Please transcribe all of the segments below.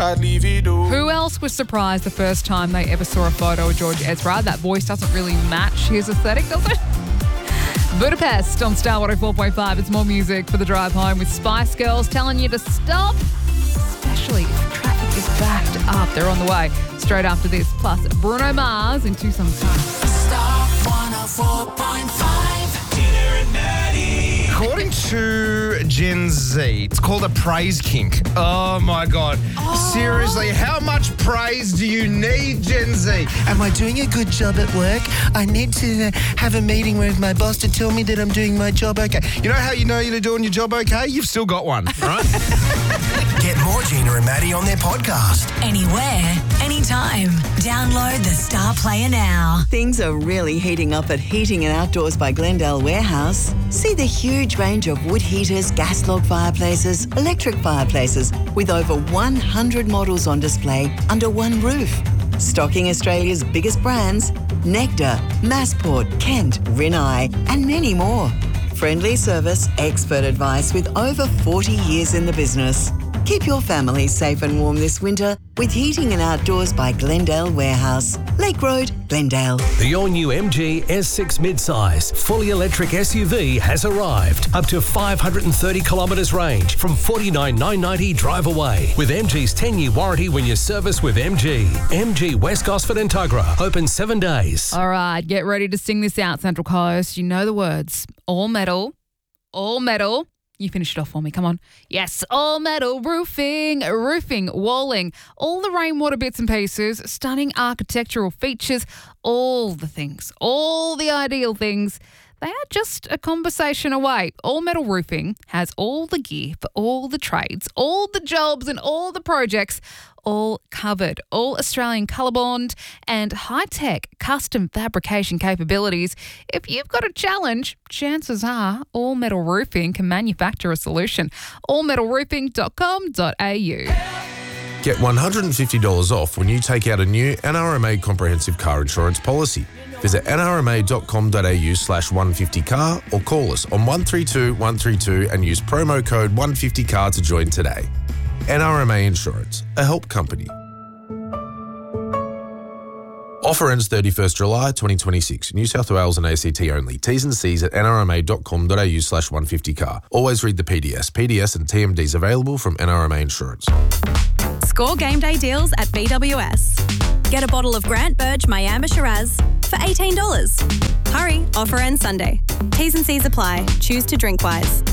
I'd leave it all. Who else was surprised the first time they ever saw a photo of George Ezra? That voice doesn't really match his aesthetic, does it? Budapest on Star 104.5. It's more music for the drive home with Spice Girls telling you to stop, especially if traffic is backed up. They're on the way straight after this. Plus, Bruno Mars in Tucson. Star 104.5. Dinner and Maddie. According to Gen Z, it's called a praise kink. Oh, my God. Seriously, how much praise do you need, Gen Z? Am I doing a good job at work? I need to have a meeting with my boss to tell me that I'm doing my job okay. You know how you know you're doing your job okay? You've still got one, right? Get more Gina and Maddie on their podcast. Anywhere, anytime. Download the Star Player now. Things are really heating up at Heating and Outdoors by Glendale Warehouse. See the huge range of wood heaters, gas log fireplaces, electric fireplaces, with over 100 models on display under one roof. Stocking Australia's biggest brands, Nectar, Massport, Kent, Rinnai, and many more. Friendly service, expert advice with over 40 years in the business. Keep your family safe and warm this winter with Heating and Outdoors by Glendale Warehouse. Lake Road, Glendale. The all-new MG S6 midsize fully electric SUV has arrived. Up to 530 kilometres range from $49,990 drive away. With MG's 10-year warranty when you service with MG. MG West Gosford and Tuggerah. Open 7 days. All right, get ready to sing this out, Central Coast. You know the words. All metal. All metal. You finish it off for me, come on. Yes, all metal roofing, walling, all the rainwater bits and pieces, stunning architectural features, all the things, all the ideal things. They are just a conversation away. All Metal Roofing has all the gear for all the trades, all the jobs and all the projects, all covered. All Australian colour bond and high-tech custom fabrication capabilities. If you've got a challenge, chances are All Metal Roofing can manufacture a solution. allmetalroofing.com.au. Get $150 off when you take out a new NRMA comprehensive car insurance policy. Visit nrma.com.au/150car or call us on 132 132 and use promo code 150car to join today. NRMA Insurance, a help company. Offer ends 31st July 2026. New South Wales and ACT only. T's and C's at nrma.com.au/150car. Always read the PDS. PDS and TMDs available from NRMA Insurance. Score game day deals at BWS. Get a bottle of Grant Burge Miami Shiraz for $18. Hurry, offer ends Sunday. T's and C's apply. Choose to drink wise.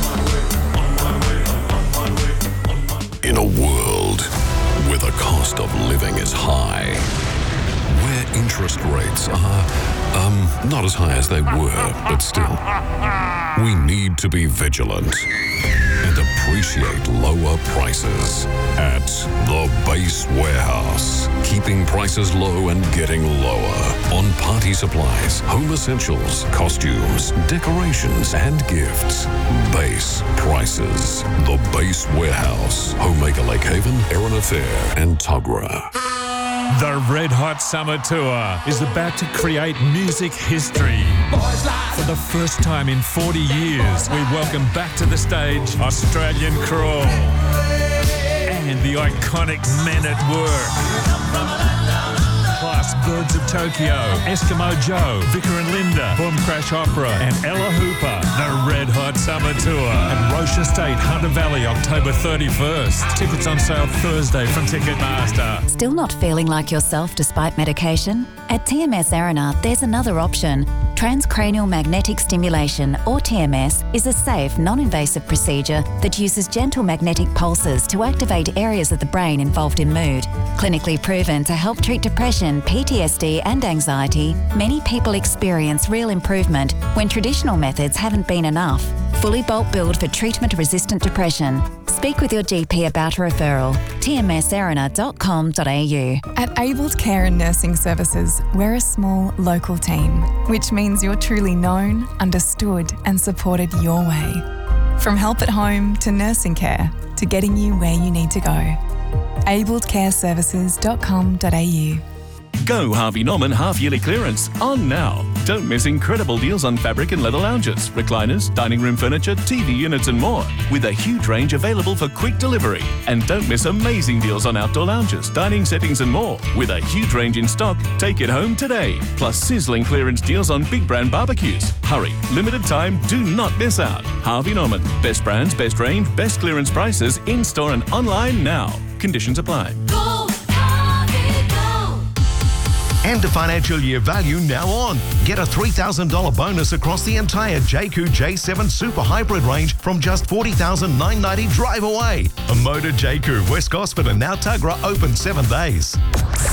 In a world where the cost of living is high, where interest rates are, not as high as they were, but still, we need to be vigilant and appreciate lower prices at the Base Warehouse. Keeping prices low and getting lower on party supplies, home essentials, costumes, decorations, and gifts. Base prices. The Base Warehouse. Homemaker Lake Haven, Erina Fair, and Tuggerah. The Red Hot Summer Tour is about to create music history. For the first time in 40 years, we welcome back to the stage Australian Crawl and the iconic Men at Work. Plus Birds of Tokyo, Eskimo Joe, Vicar and Linda, Boom Crash Opera, and Ella Hooper. The Red Hot Summer Tour at Roche Estate, Hunter Valley, October 31st. Tickets on sale Thursday from Ticketmaster. Still not feeling like yourself despite medication? At TMS Erina, there's another option. Transcranial magnetic stimulation, or TMS, is a safe, non-invasive procedure that uses gentle magnetic pulses to activate areas of the brain involved in mood. Clinically proven to help treat depression, PTSD and anxiety, many people experience real improvement when traditional methods haven't been enough. Fully bulk billed for treatment-resistant depression. Speak with your GP about a referral. tmserina.com.au. At Abled Care and Nursing Services, we're a small local team, which means you're truly known, understood and supported your way. From help at home to nursing care to getting you where you need to go. abledcareservices.com.au. Go Harvey Norman half-yearly clearance on now. Don't miss incredible deals on fabric and leather lounges, recliners, dining room furniture, TV units and more, with a huge range available for quick delivery. And don't miss amazing deals on outdoor lounges, dining settings and more, with a huge range in stock. Take it home today. Plus sizzling clearance deals on big brand barbecues. Hurry, limited time, do not miss out. Harvey Norman, best brands, best range, best clearance prices, in-store and online now. Conditions apply. End of financial year value now on. Get a $3,000 bonus across the entire JQ J7 Super Hybrid range from just $40,990 drive away. A Motor JQ, West Gosford and now Tuggerah open 7 days.